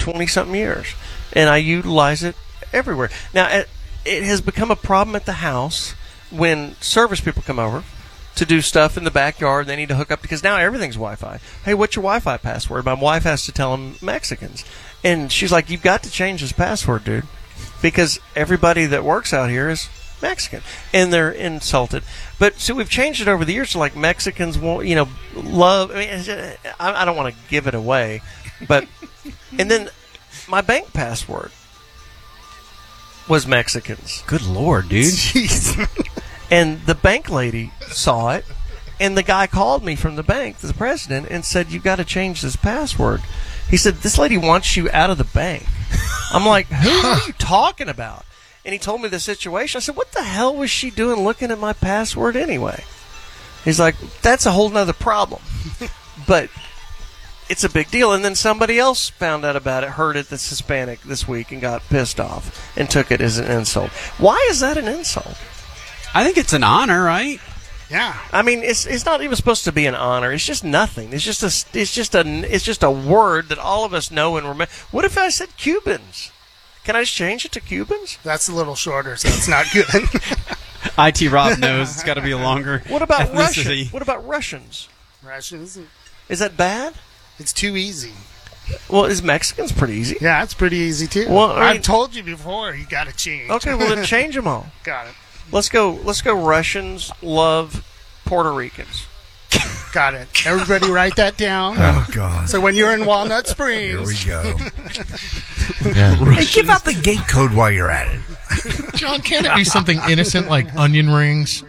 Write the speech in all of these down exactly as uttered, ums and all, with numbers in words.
twenty-something years, and I utilize it everywhere. Now, it, it has become a problem at the house when service people come over to do stuff in the backyard. They need to hook up because now everything's Wi-Fi. Hey, what's your Wi-Fi password? My wife has to tell them Mexicans. And she's like, you've got to change this password, dude, because everybody that works out here is Mexican, and they're insulted. But so we've changed it over the years to like Mexicans won't, you know, love. I mean, I, I don't want to give it away, but and then my bank password was Mexicans. Good Lord, dude. Jeez. And the bank lady saw it, and the guy called me from the bank, the president, and said, you've got to change this password. He said, this lady wants you out of the bank. I'm like, who are you talking about? And he told me the situation. I said, what the hell was she doing looking at my password anyway? He's like, that's a whole nother problem. But it's a big deal. And then somebody else found out about it, heard it that's Hispanic this week, and got pissed off and took it as an insult. Why is that an insult? I think it's an honor, right? Yeah. I mean, it's it's not even supposed to be an honor. It's just nothing. It's just a it's just a it's just a word that all of us know and remember. What if I said Cubans? Can I just change it to Cubans? That's a little shorter, so it's not good. I T Rob knows it's got to be a longer. What about ethnicity. Russian? What about Russians? Russians? Is that bad? It's too easy. Well, is Mexicans pretty easy? Yeah, it's pretty easy too. Well, I mean, I've told you before. You got to change. Okay, well then change them all. Got it. Let's go. Let's go. Russians love Puerto Ricans. Got it. Everybody write that down. Oh, God. So when you're in Walnut Springs. Here we go. Yeah. Hey, give out the gate code while you're at it. John, can't it be something innocent like onion rings?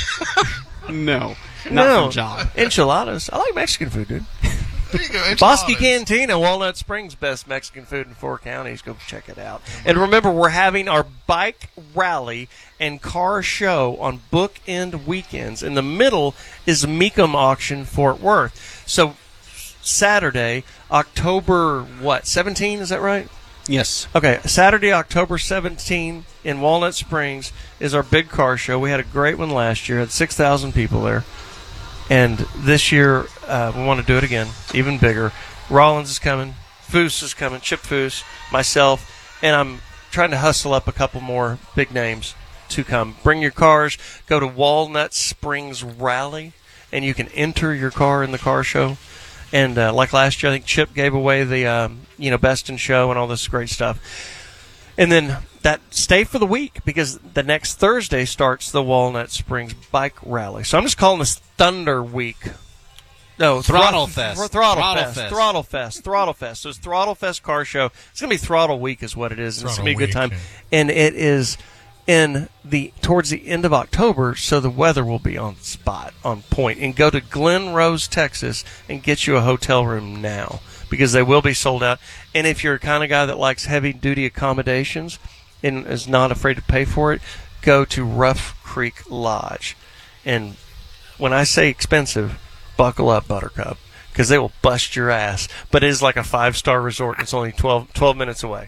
No. Not no. from John. Enchiladas. I like Mexican food, dude. There you go. Bosque Cantina, Walnut Springs, best Mexican food in four counties. Go check it out. And remember, we're having our bike rally and car show on bookend weekends. In the middle is Mecum Auction, Fort Worth. So Saturday, October, what, seventeen, is that right? Yes. Okay, Saturday, October seventeenth in Walnut Springs is our big car show. We had a great one last year. Had six thousand people there. And this year, uh, we want to do it again, even bigger. Rollins is coming. Foose is coming. Chip Foose, myself. And I'm trying to hustle up a couple more big names to come. Bring your cars. Go to Walnut Springs Rally, and you can enter your car in the car show. And uh, like last year, I think Chip gave away the um, you know Best in Show and all this great stuff. And then that stay for the week because the next Thursday starts the Walnut Springs Bike Rally. So I'm just calling this Thunder Week. No, Throttle Thro- Fest. Th- Throttle, Throttle Fest. Fest. Throttle Fest. Throttle Fest. So it's Throttle Fest car show. It's going to be Throttle Week is what it is. And it's going to be a good time. Week, And it is in the towards the end of October, so the weather will be on spot, on point. And go to Glen Rose, Texas, and get you a hotel room now because they will be sold out. And if you're a kind of guy that likes heavy-duty accommodations and is not afraid to pay for it, go to Rough Creek Lodge. And when I say expensive, buckle up, Buttercup, because they will bust your ass. But it is like a five-star resort. It's only twelve, twelve minutes away.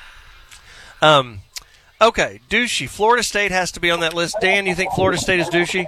Um, okay, douchey. Florida State has to be on that list. Dan, you think Florida State is douchey?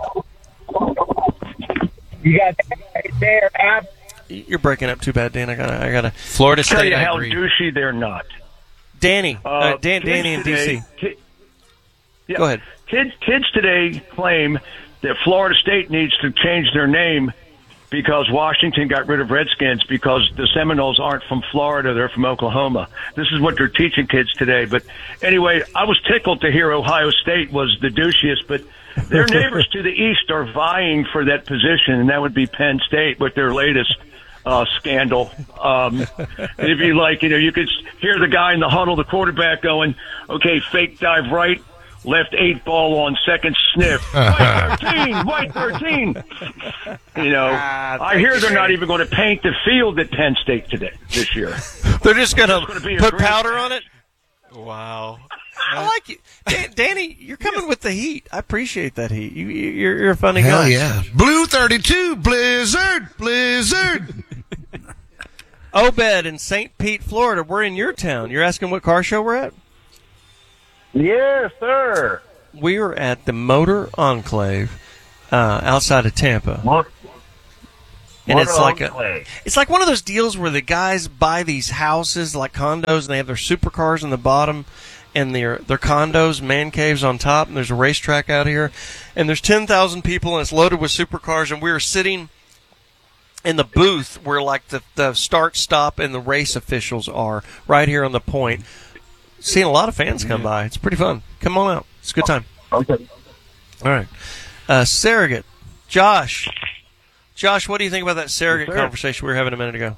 You got there, Ab. You're breaking up too bad, Dan. I gotta, I gotta. Florida Tell State, you I how agree. douchey they're not. Danny, uh, Uh, Dan, kids Danny, in D C. today- ki- yeah, Go ahead. Kids, kids today claim that Florida State needs to change their name because Washington got rid of Redskins because the Seminoles aren't from Florida, they're from Oklahoma. This is what they're teaching kids today. But anyway, I was tickled to hear Ohio State was the douchiest, but their neighbors to the east are vying for that position, and that would be Penn State with their latest uh, scandal. Um, and if you like, you know, you could hear the guy in the huddle, the quarterback going, okay, fake dive right, left eight ball on second sniff. White thirteen, white thirteen. You know, I hear they're not even going to paint the field at Penn State today, this year. They're just going gonna to be a put great powder match. on it? Wow. I like you. Dan, Danny, you're coming with the heat. I appreciate that heat. You, you- you're, you're a funny Hell guy. yeah. Blue thirty-two, Blizzard, Blizzard. Obed in Saint Pete, Florida. We're in your town. You're asking what car show we're at? Yes, sir. We are at the Motor Enclave uh, outside of Tampa. What? And it's Water like on a, clay. it's like one of those deals where the guys buy these houses like condos, and they have their supercars in the bottom, and their their condos, man caves on top. And there's a racetrack out here, and there's ten thousand people, and it's loaded with supercars. And we were sitting in the booth where like the the start, stop, and the race officials are right here on the point. Seeing a lot of fans come by. It's pretty fun. Come on out. It's a good time. Okay. All right, uh, surrogate, Josh. Josh, what do you think about that surrogate Yes, sir. conversation we were having a minute ago?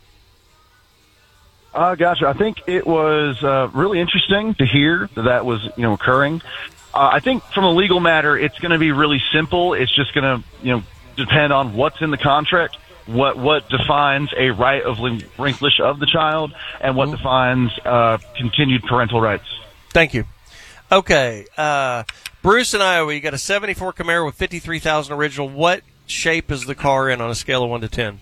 Uh, gotcha. I think it was uh, really interesting to hear that that was, you know, occurring. Uh, I think from a legal matter, it's going to be really simple. It's just going to, you know, depend on what's in the contract, what what defines a right of lin- relinquish of the child, and what defines uh, continued parental rights. Thank you. Okay, uh, Bruce in Iowa, you got a seventy-four Camaro with fifty-three thousand original. What shape is the car in on a scale of one to ten?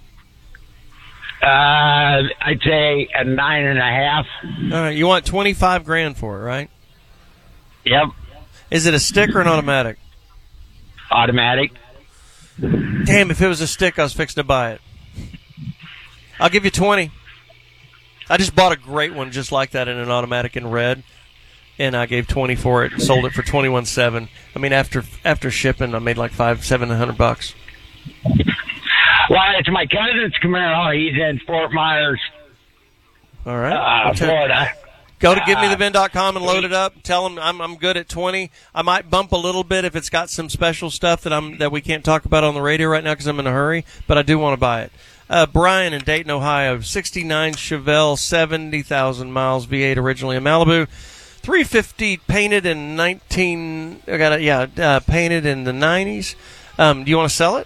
Uh, I'd say a nine and a half. All right, you want twenty-five grand for it, right? Yep. Is it a stick or an automatic? Automatic. Damn, if it was a stick, I was fixing to buy it. I'll give you twenty. I just bought a great one just like that in an automatic in red, and I gave twenty for it and sold it for twenty-one seven. I mean, after after shipping, I made like five, seven hundred bucks. Well, it's my cousin's Camaro. He's in Fort Myers, All right. uh, Okay. Florida. Go to give me the vin dot com and load it up. Tell them I'm I'm good at twenty. I might bump a little bit if it's got some special stuff that I'm that we can't talk about on the radio right now because I'm in a hurry. But I do want to buy it. Uh, Brian in Dayton, Ohio, sixty-nine Chevelle, seventy thousand miles, V eight originally in Malibu, three fifty painted in nineteen. I got it. Yeah, uh, painted in the nineties. Um, do you want to sell it?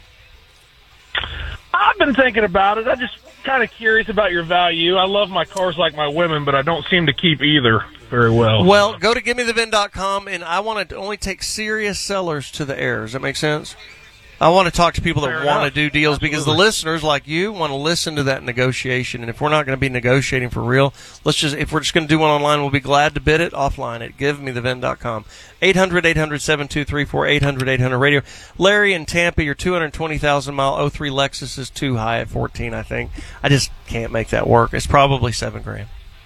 I've been thinking about it. I'm just kind of curious about your value. I love my cars like my women, but I don't seem to keep either very well. Well, go to give me the vin dot com, and I want to only take serious sellers to the air. Does that make sense? I want to talk to people that Fair want to enough. do deals because the Absolutely. listeners like you want to listen to that negotiation. And if we're not going to be negotiating for real, let's just if we're just going to do one online, we'll be glad to bid it offline at give me the vin dot com. eight hundred, eight hundred, seven two three four, eight hundred, eight hundred radio. Larry in Tampa, your two hundred twenty thousand mile oh three Lexus is too high at fourteen, I think. I just can't make that work. It's probably seven grand.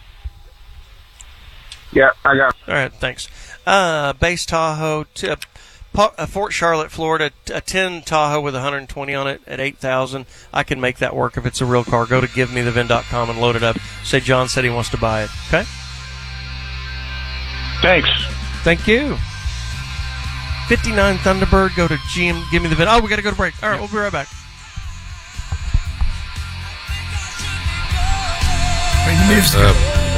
Yeah, I got. All right, thanks. Uh, base Tahoe, t- uh, Pa- uh, Fort Charlotte, Florida, t- a ten Tahoe with one hundred twenty on it at eight thousand. I can make that work if it's a real car. Go to give me the vin dot com and load it up. Say John said he wants to buy it. Okay? Thanks. Thank you. fifty-nine Thunderbird, go to G M, give me the vin. Oh, we got to go to break. All right, we'll be right back. Bring the music. Uh,